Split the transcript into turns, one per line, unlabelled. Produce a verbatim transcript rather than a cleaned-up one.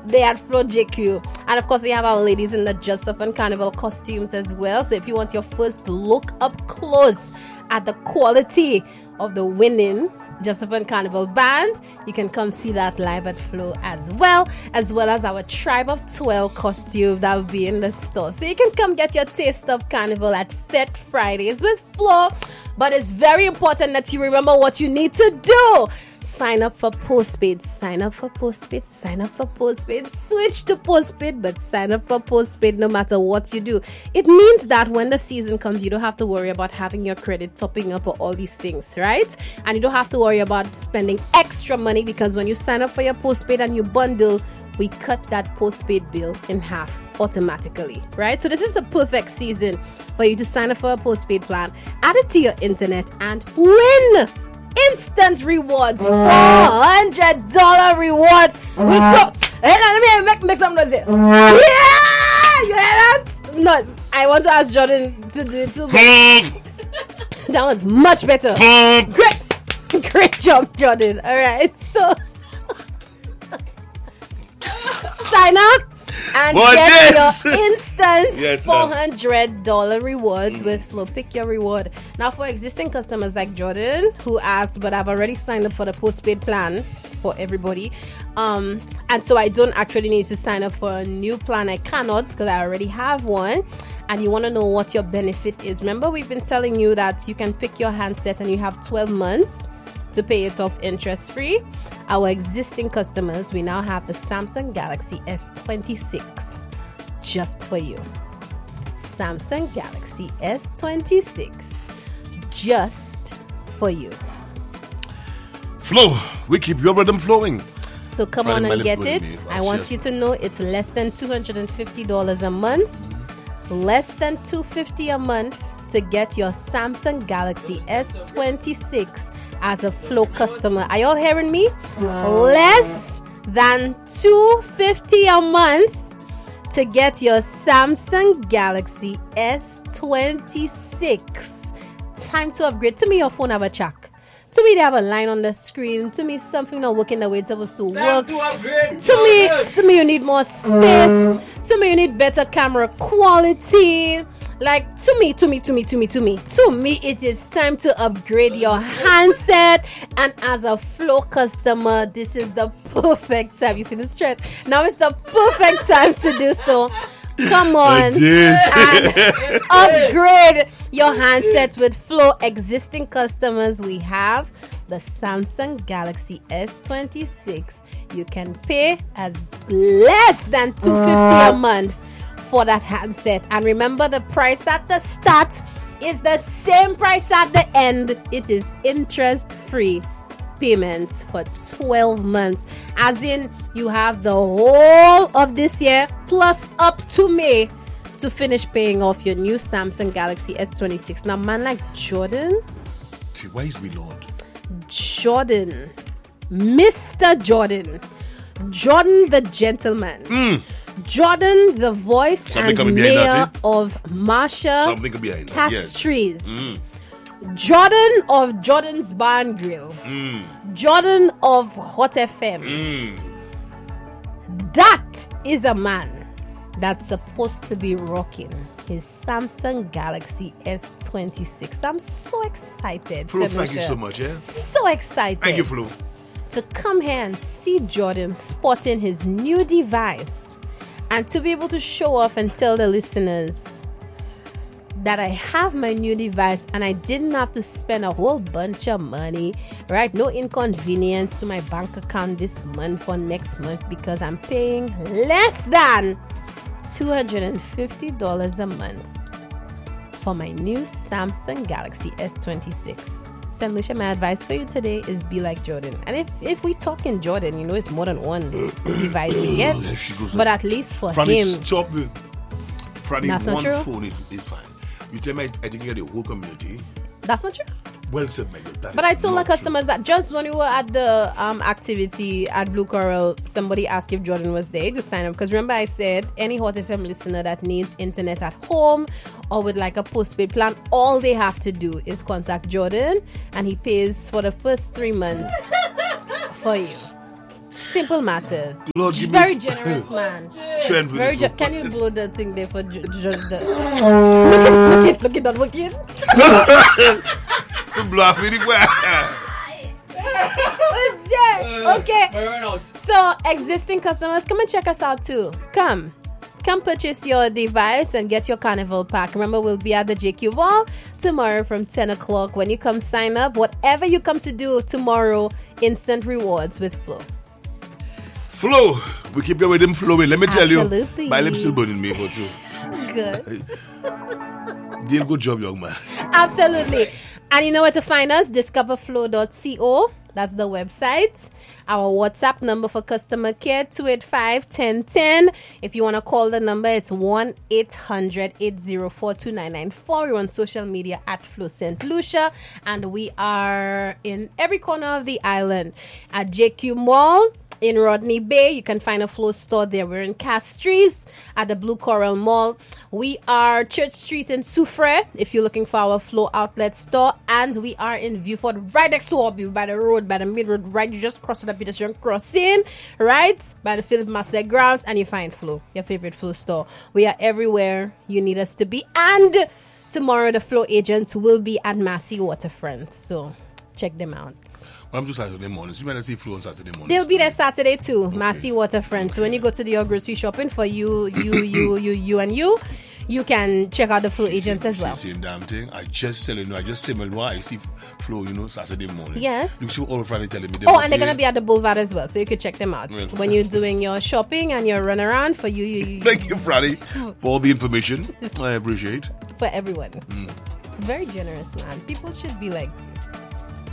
they at Flow J Q. And of course, we have our ladies in the Just for Fun Carnival costumes as well. So if you want your first look up close at the quality of the winning Just for Fun Carnival band, you can come see that live at Flow as well, as well as our Tribe of twelve costume that will be in the store. So you can come get your taste of Carnival at Fet Fridays with Flow. But it's very important that you remember what you need to do. Sign up for postpaid, sign up for postpaid, sign up for postpaid, switch to postpaid, but sign up for postpaid no matter what you do. It means that when the season comes, you don't have to worry about having your credit topping up or all these things, right? And you don't have to worry about spending extra money, because when you sign up for your postpaid and you bundle, we cut that postpaid bill in half automatically, right? So this is the perfect season for you to sign up for a postpaid plan, add it to your internet, and win instant rewards, four hundred dollars rewards. We pro- hey, let me make, make some noise here. Yeah, you hear that? No, I want to ask Jordan to do it too. That was much better. Great, great job, Jordan. All right, so sign up and what get this? Your instant yes, four hundred dollars rewards mm. with Flow. Pick your reward. Now, for existing customers like Jordan, who asked, but I've already signed up for the postpaid plan for everybody. Um, and so I don't actually need to sign up for a new plan. I cannot, because I already have one. And you want to know what your benefit is. Remember, we've been telling you that you can pick your handset and you have twelve months to pay it off interest-free. Our existing customers, we now have the Samsung Galaxy S twenty-six just for you. Samsung Galaxy S twenty-six just for you.
Flow, we keep your rhythm flowing.
So come Friday on and get it. I want you to know it's less than two hundred fifty dollars a month. Less than two hundred fifty dollars a month to get your Samsung Galaxy S twenty-six as a Flow customer. Are y'all hearing me? Wow. Less than two hundred fifty dollars a month to get your Samsung Galaxy S twenty-six. Time to upgrade. To me, your phone have a check. To me, they have a line on the screen. To me, something not working the way it's supposed to work. To, upgrade, to me, to me, you need more space. To me, you need better camera quality. Like, to me, to me, to me, to me, to me, to me, it is time to upgrade your handset. And as a Flow customer, this is the perfect time. You feel the stress. Now it's the perfect time to do so. Come on and upgrade your handset with Flow. Existing customers, we have the Samsung Galaxy S twenty-six. You can pay as less than two hundred fifty dollars a month for that handset. And remember, the price at the start is the same price at the end. It is interest-free payments for twelve months. As in, you have the whole of this year plus up to May to finish paying off your new Samsung Galaxy S twenty-six. Now, man like Jordan.
Why is me Lord?
Jordan. Mister Jordan. Jordan the gentleman.
Mm.
Jordan the voice Something and mayor that, eh? of Marsha Castries. Yes. Mm. Jordan of Jordan's Bar and Grill. Mm. Jordan of Hot F M. Mm. That is a man that's supposed to be rocking his Samsung Galaxy S twenty-six. I'm so excited.
Flo, thank you so much. Yeah?
So excited.
Thank you, Flo.
To come here and see Jordan sporting his new device and to be able to show off and tell the listeners that I have my new device and I didn't have to spend a whole bunch of money, right? No inconvenience to my bank account this month or next month, because I'm paying less than two hundred fifty dollars a month for my new Samsung Galaxy S twenty-six. Saint Lucia, my advice for you today is be like Jordan. And if if we talk in Jordan, you know it's more than one device you get. But at least for
Franny,
him,
stop with Franny,
that's not
one
true.
phone is, is fine. You tell me I think you get the whole community.
That's not true.
Well said, my girl.
But I told my customers that just when we were at the um, activity at Blue Coral, somebody asked if Jordan was there to sign up. Because remember I said any Hot F M listener that needs internet at home or with like a postpaid plan, all they have to do is contact Jordan and he pays for the first three months for you. Simple matters.
Lord, give
Very
me
generous man.
strength with
Very
this
ge-
one.
Can you blow the thing there for ju- just the... Look at, look at that working.
To blow off anywhere.
Okay. So existing customers, come and check us out too. Come. Come purchase your device and get your carnival pack. Remember, we'll be at the J Q Mall tomorrow from ten o'clock. When you come sign up, whatever you come to do tomorrow, instant rewards with Flow.
Flow. We keep your rhythm flowing. Let me
Absolutely.
tell you, my lips still burning me for you.
Good.
Deal, good job, young man.
Absolutely. And you know where to find us? discover flow dot co. That's the website. Our WhatsApp number for customer care, two eight five, one zero one zero. If you want to call the number, it's one eight hundred, eight zero four, two nine nine four. We're on social media at Flow Saint Lucia. And we are in every corner of the island. At J Q Mall in Rodney Bay, you can find a Flow store there. We're in Castries at the Blue Coral Mall. We are Church Street in Soufre if you're looking for our Flow outlet store. And we are in Viewford, right next to Obi, by the road, by the mid road, right? You just cross the pedestrian crossing, right? By the Philip Master grounds, and you find Flow, your favorite Flow store. We are everywhere you need us to be. And tomorrow, the Flow agents will be at Massey Waterfront. So check them out.
Well, I'm just Saturday morning. So you might see Flow on Saturday morning.
They'll be there Saturday too, okay. Massey Waterfront. So when you go to the your grocery shopping for you, you, you, you, you, and you, you can check out the Flow
she
agents
say,
as well.
Same damn thing. I just tell you, know, I just say, well, I see Flow, you know, Saturday morning.
Yes.
You see all the Friday telling me.
Oh, and they're gonna be at the Boulevard as well, so you could check them out
well,
when you're doing your shopping and your run around for you. you, you
Thank you, Friday, for all the information. I appreciate.
For everyone.
Mm.
Very generous, man. People should be like